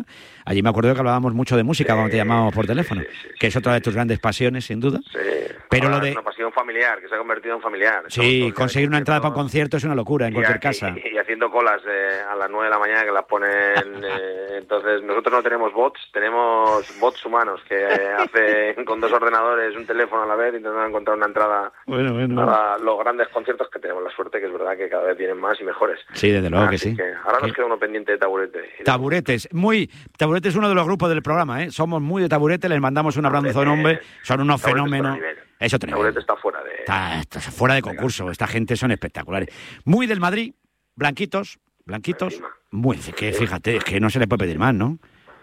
allí me acuerdo que hablábamos mucho de música cuando te llamábamos por teléfono, que es otra de tus grandes pasiones, sin duda. Sí, pero lo de... es una pasión familiar, que se ha convertido en familiar. Sí, conseguir una entrada para un concierto es una locura en cualquier casa. Y haciendo colas a las 9 de la mañana que las ponen... entonces, nosotros no tenemos bots, tenemos bots humanos que hacen con 2 ordenadores, un teléfono a la vez, intentando encontrar una entrada para los grandes conciertos que tenemos la suerte, que es verdad que cada vez vienen más y mejores. Sí, desde luego que sí. Ahora nos queda uno pendiente de Taburete. Taburetes, Taburete es uno de los grupos del programa, ¿eh? Somos muy de Taburete, les mandamos un abrazo enorme, son unos fenómenos. Eso tenemos. Taburete está fuera de... Está fuera de concurso, esta gente son espectaculares. Muy del Madrid, blanquitos, muy, que fíjate, es que no se le puede pedir más, ¿no?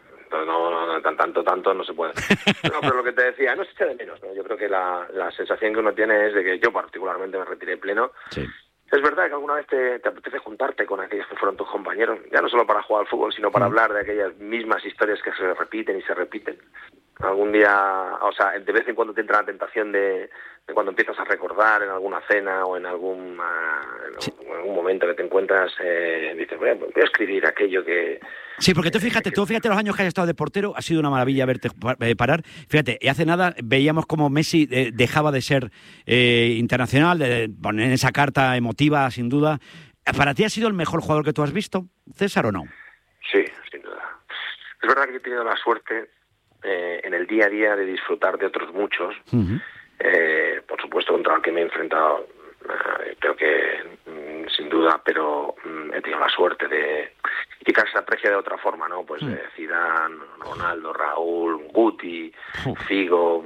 Tanto no se puede. No, pero lo que te decía, no se echa de menos, ¿no? Yo creo que la sensación que uno tiene es de que yo particularmente me retiré pleno. Sí. Es verdad que alguna vez te apetece juntarte con aquellos que fueron tus compañeros, ya no solo para jugar al fútbol, sino para hablar de aquellas mismas historias que se repiten y se repiten. Algún día, o sea, de vez en cuando te entra la tentación de cuando empiezas a recordar en alguna cena o en algún momento que te encuentras, dices, voy a escribir aquello que... Sí, porque tú fíjate los años que has estado de portero, ha sido una maravilla verte parar. Fíjate, y hace nada veíamos como Messi dejaba de ser internacional, de poner esa carta emotiva, sin duda. ¿Para ti ha sido el mejor jugador que tú has visto, César, o no? Sí, sin duda. Es verdad que he tenido la suerte en el día a día de disfrutar de otros muchos. Uh-huh. Por supuesto, contra el que me he enfrentado, creo que sin duda, pero he tenido la suerte de... Quizás se aprecia de otra forma, ¿no? Pues Zidane, Ronaldo, Raúl, Guti, Figo,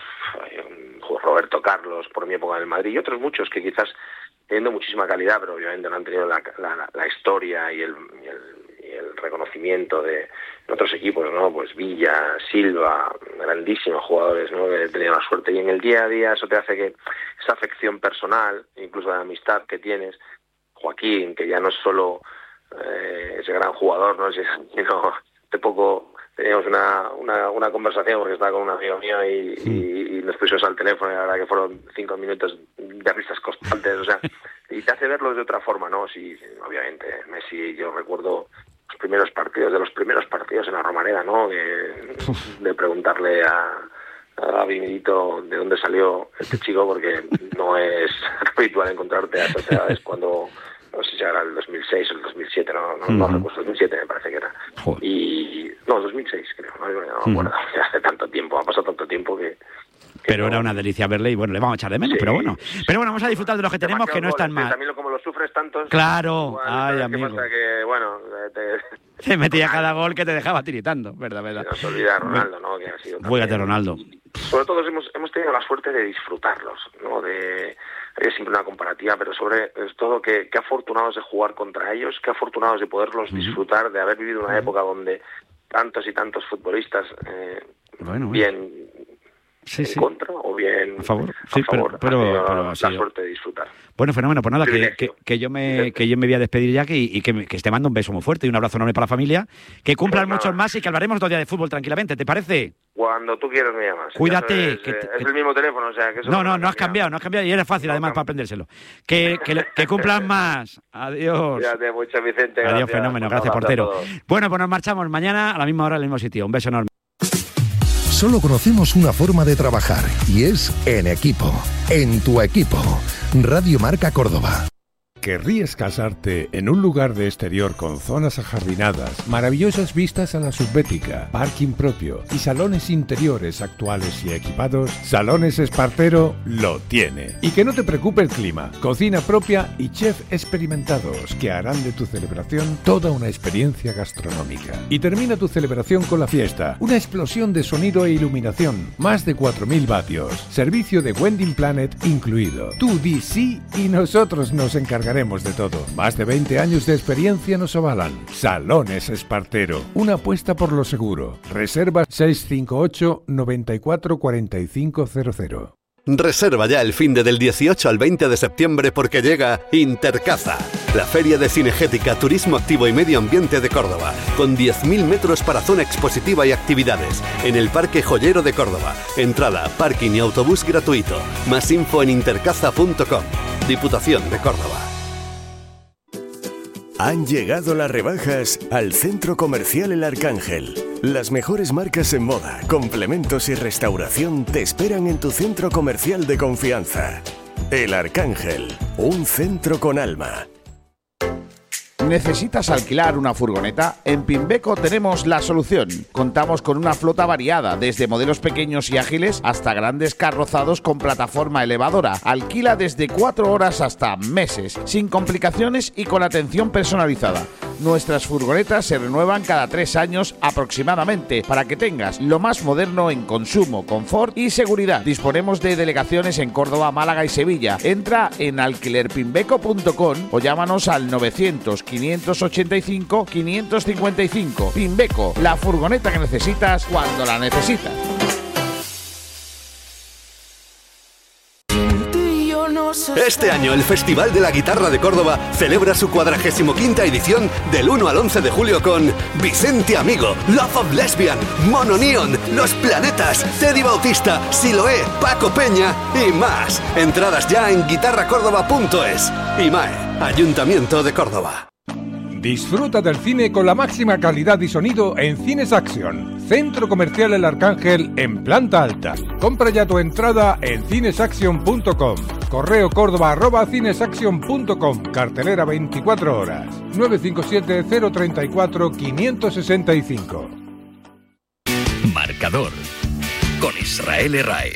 Roberto Carlos, por mi época en el Madrid, y otros muchos que quizás teniendo muchísima calidad, pero obviamente no han tenido la historia y el reconocimiento de otros equipos, ¿no? Pues Villa, Silva, grandísimos jugadores, ¿no? Que he tenido la suerte, y en el día a día eso te hace que esa afección personal, incluso de amistad que tienes, Joaquín, que ya no es solo ese gran jugador, ¿no? Sino hace poco teníamos una conversación porque estaba con un amigo mío y nos pusimos al teléfono, y la verdad que fueron 5 minutos de risas constantes, o sea, y te hace verlo de otra forma, ¿no? Sí, obviamente, Messi, yo recuerdo los primeros partidos en la Romareda, ¿no? De preguntarle a Gaby Milito de dónde salió este chico, porque no es habitual encontrarte a esas edades cuando... No sé si era el 2006 o el 2007, no recuerdo, 2007 me parece que era. Joder. Y no, 2006 creo, no me acuerdo, hace tanto tiempo, ha pasado tanto tiempo que pero no... Era una delicia verle y bueno, le vamos a echar de menos, sí, pero bueno, vamos a disfrutar de los que tenemos, que no están mal. También como lo sufres tantos. Claro, igual, ay, amigo. ¿Qué pasa? Que bueno, te metía cada gol que te dejaba tiritando, verdad. No se olvida Ronaldo, ¿no? Que ha sido Juégate, Ronaldo. Sobre todo hemos tenido la suerte de disfrutarlos, ¿no? Es siempre una comparativa, pero sobre todo que afortunados de jugar contra ellos, que afortunados de poderlos disfrutar, de haber vivido una época donde tantos y tantos futbolistas bien sí. contra o bien a favor. Sí, pero la suerte de disfrutar. Bueno, fenómeno, pues nada, que yo me voy a despedir ya, que te mando un beso muy fuerte y un abrazo enorme para la familia, que cumplan muchos más y que hablaremos otro día de fútbol tranquilamente, ¿te parece? Cuando tú quieras me llamas. Cuídate. Es el mismo teléfono, o sea que eso no has cambiado y era fácil además para aprendérselo. Que cumplan más. Adiós. Cuídate mucho, Vicente. Adiós, fenómeno, gracias, portero. Bueno, pues nos marchamos mañana a la misma hora, en el mismo sitio. Un beso enorme. Solo conocemos una forma de trabajar y es en equipo. En tu equipo. Radio Marca Córdoba. ¿Querrías casarte en un lugar de exterior con zonas ajardinadas, maravillosas vistas a la subbética, parking propio y salones interiores actuales y equipados? Salones Espartero lo tiene. Y que no te preocupe el clima, cocina propia y chef experimentados que harán de tu celebración toda una experiencia gastronómica. Y termina tu celebración con la fiesta, una explosión de sonido e iluminación, más de 4.000 vatios, servicio de Wedding Planet incluido. Tú di sí y nosotros nos encargaremos de todo. Más de 20 años de experiencia nos avalan. Salones Espartero, una apuesta por lo seguro. Reserva 658 94 4500. Reserva ya el finde del 18 al 20 de septiembre porque llega Intercaza, la feria de cinegética, turismo activo y medio ambiente de Córdoba, con 10.000 metros para zona expositiva y actividades, en el Parque Joyero de Córdoba. Entrada, parking y autobús gratuito. Más info en intercaza.com. Diputación de Córdoba. Han llegado las rebajas al Centro Comercial El Arcángel. Las mejores marcas en moda, complementos y restauración te esperan en tu centro comercial de confianza. El Arcángel, un centro con alma. ¿Necesitas alquilar una furgoneta? En Pimbeco tenemos la solución. Contamos con una flota variada, desde modelos pequeños y ágiles hasta grandes carrozados con plataforma elevadora. Alquila desde 4 horas hasta meses, sin complicaciones y con atención personalizada. Nuestras furgonetas se renuevan cada 3 años aproximadamente, para que tengas lo más moderno en consumo, confort y seguridad. Disponemos de delegaciones en Córdoba, Málaga y Sevilla. Entra en alquilerpimbeco.com o llámanos al 900-585-555. Pimbeco, la furgoneta que necesitas cuando la necesitas. Este año el Festival de la Guitarra de Córdoba celebra su 45ª edición del 1 al 11 de julio con Vicente Amigo, Love of Lesbian, Mono Neon, Los Planetas, Teddy Bautista, Siloé, Paco Peña y más. Entradas ya en guitarracórdoba.es. IMAE, Ayuntamiento de Córdoba. Disfruta del cine con la máxima calidad y sonido en Cines Action, Centro Comercial El Arcángel en planta alta. Compra ya tu entrada en cinesaction.com. Correo córdoba@cinesaction.com. Cartelera 24 horas. 957-034-565. Marcador con Israel Herraiz.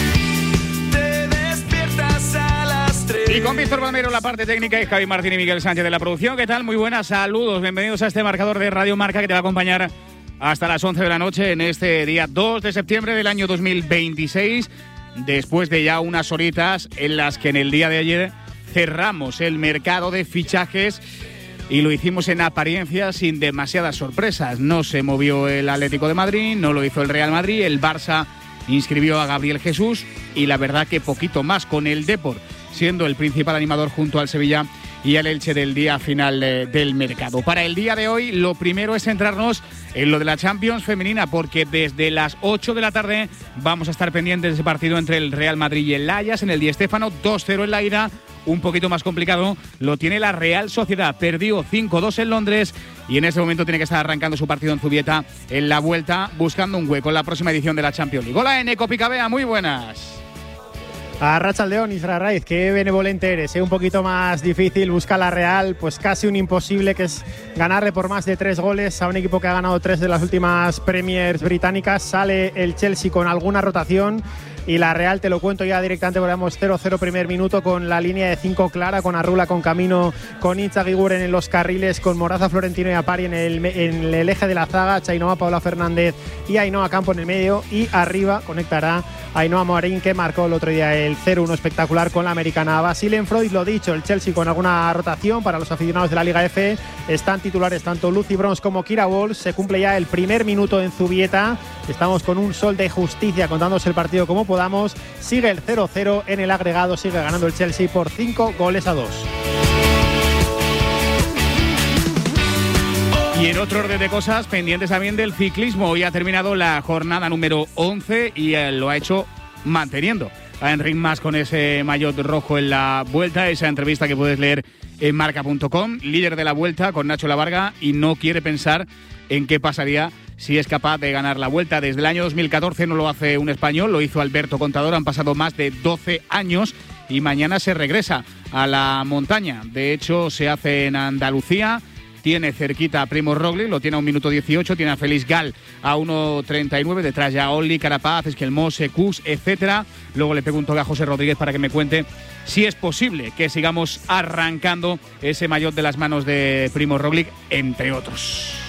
Y con Víctor Palmero la parte técnica y Javi Martín y Miguel Sánchez de la producción. ¿Qué tal? Muy buenas, saludos, bienvenidos a este marcador de Radio Marca que te va a acompañar hasta las 11 de la noche en este día 2 de septiembre del año 2026, después de ya unas horitas en las que en el día de ayer cerramos el mercado de fichajes y lo hicimos en apariencia sin demasiadas sorpresas. No se movió el Atlético de Madrid, no lo hizo el Real Madrid, el Barça inscribió a Gabriel Jesús y la verdad que poquito más, con el Depor siendo el principal animador junto al Sevilla y al Elche del día final del mercado. Para el día de hoy, lo primero es centrarnos en lo de la Champions femenina, porque desde las 8 de la tarde vamos a estar pendientes de ese partido entre el Real Madrid y el Ajax en el Di Stéfano. 2-0 en la ida, un poquito más complicado lo tiene la Real Sociedad. Perdió 5-2 en Londres y en ese momento tiene que estar arrancando su partido en Zubieta en la vuelta, buscando un hueco en la próxima edición de la Champions League. Hola, Eneco Picabea, muy buenas. Arratsaldeon, Israel Raiz, qué benevolente eres, un poquito más difícil, busca la Real, pues casi un imposible, que es ganarle por más de 3 goles a un equipo que ha ganado 3 de las últimas Premiers británicas. Sale el Chelsea con alguna rotación y la Real, te lo cuento ya directamente, volvemos 0-0 primer minuto con la línea de 5 clara, con Arrula, con Camino, con Itzagiguren en los carriles, con Moraza, Florentino y Apari en el eje de la zaga, Chainoa, Paula Fernández y Ainhoa Campo en el medio, y arriba conectará Ainhoa Morín, que marcó el otro día el 0-1 espectacular con la americana. Basilen Freud, lo dicho, el Chelsea con alguna rotación para los aficionados de la Liga F. Están titulares tanto Lucy Bronze como Kira Walsh. Se cumple ya el primer minuto en Zubieta. Estamos con un sol de justicia contándose el partido como podamos. Sigue el 0-0 en el agregado, sigue ganando el Chelsea por 5-2. Y en otro orden de cosas, pendientes también del ciclismo. Hoy ha terminado la jornada número 11 y lo ha hecho manteniendo a Enric Mas con ese maillot rojo en la Vuelta. Esa entrevista que puedes leer en marca.com, líder de la Vuelta con Nacho Lavarga, y no quiere pensar en qué pasaría si es capaz de ganar la Vuelta. Desde el año 2014 no lo hace un español, lo hizo Alberto Contador. Han pasado más de 12 años y mañana se regresa a la montaña. De hecho, se hace en Andalucía. Tiene cerquita a Primož Roglič, lo tiene a 1 minuto 18, tiene a Félix Gall a 1.39, detrás ya Olli, Carapaz, Esquelmose, Kuss, etcétera. Luego le pregunto a José Rodríguez para que me cuente si es posible que sigamos arrancando ese maillot de las manos de Primož Roglič, entre otros.